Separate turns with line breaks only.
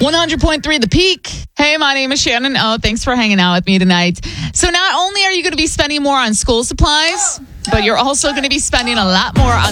100.3 The Peak. Hey, my name is Shannon. Oh, thanks for hanging out with me tonight. So not only are you going to be spending more on school supplies, but you're also going to be spending a lot more on